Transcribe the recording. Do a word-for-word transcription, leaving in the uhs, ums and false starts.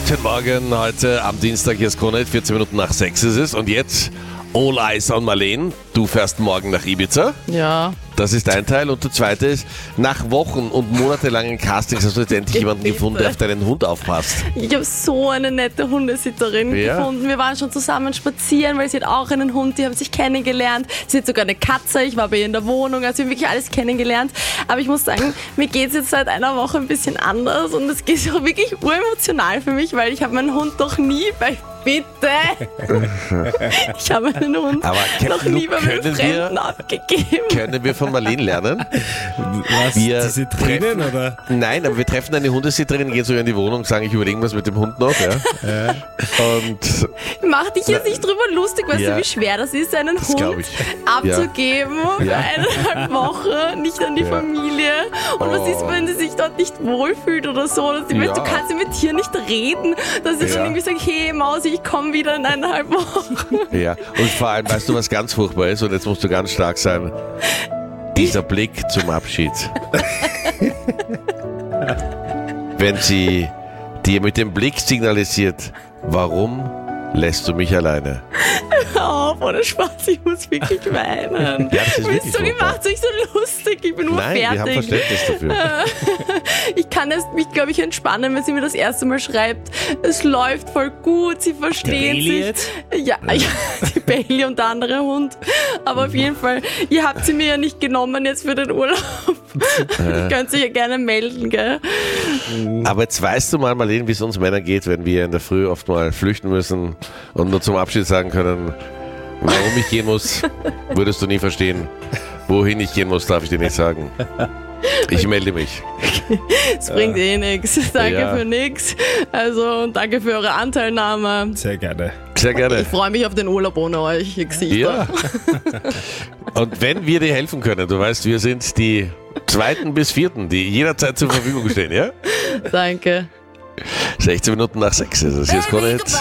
Guten Morgen, heute am Dienstag, hier ist Krone, vierzehn Minuten nach sechs ist es. Und jetzt All Eyes on Marleen. Du fährst morgen nach Ibiza. Ja. Das ist ein Teil. Und der zweite ist, nach Wochen und monatelangen Castings hast du jetzt endlich jemanden gefunden, der auf deinen Hund aufpasst. Ich habe so eine nette Hundesitterin Ja. gefunden. Wir waren schon zusammen spazieren, weil sie hat auch einen Hund, die haben sich kennengelernt. Sie hat sogar eine Katze, ich war bei ihr in der Wohnung, also wir haben wirklich alles kennengelernt. Aber ich muss sagen, mir geht es jetzt seit einer Woche ein bisschen anders und es geht auch wirklich uremotional für mich, weil ich habe meinen Hund noch nie bei... Bitte! Ich habe einen Hund Aber noch nie bei meinem können Fremden wir- abgegeben. Können wir von Marleen lernen? Was, Wir diese Tränen, oder? Nein, aber wir treffen eine Hundesitterin, gehen sogar in die Wohnung, sagen, ich überlege was mit dem Hund noch. Ja? Und Mach dich jetzt nicht drüber lustig, weißt Ja. du, wie schwer das ist, einen Das glaub Hund ich. abzugeben für Ja. eineinhalb Wochen, nicht an die Ja. Familie. Und was Oh. ist, wenn sie sich dort nicht wohlfühlt oder so? Dass sie, Ja. Du kannst ja mit dir nicht reden, dass sie Ja. dann irgendwie sagt, hey Mausi, ich komme wieder in eineinhalb Wochen. Ja, und vor allem, weißt du, was ganz furchtbar ist? Und jetzt musst du ganz stark sein. Dieser Blick zum Abschied. Wenn sie dir mit dem Blick signalisiert, warum lässt du mich alleine? Hör auf, ohne Spaß, ich muss wirklich weinen. Ja, das ist du wirklich bist so furchtbar. gemacht, so ich so lustig, ich bin nur Nein, fertig. wir haben Verständnis dafür. Ich kann es mich, glaube ich, entspannen, wenn sie mir das erste Mal schreibt, es läuft voll gut, sie verstehen Bailey sich. jetzt? Ja, ja, die Bailey und der andere Hund. Aber auf jeden Fall, ihr habt sie mir ja nicht genommen jetzt für den Urlaub. Ich könnte sich ja gerne melden, gell? Aber jetzt weißt du mal, Marleen, wie es uns Männern geht, wenn wir in der Früh oft mal flüchten müssen und nur zum Abschied sagen können, warum ich gehen muss, würdest du nie verstehen. Wohin ich gehen muss, darf ich dir nicht sagen. Ich melde mich. Es bringt eh nichts. Danke Ja. für nichts. Also, und danke für eure Anteilnahme. Sehr gerne. Sehr gerne. Ich freue mich auf den Urlaub ohne euch, ihr Gesichter. Ja. Und wenn wir dir helfen können, du weißt, wir sind die Zweiten bis Vierten, die jederzeit zur Verfügung stehen, ja? Danke. sechzehn Minuten nach sechs ist es. Hier ist Krone.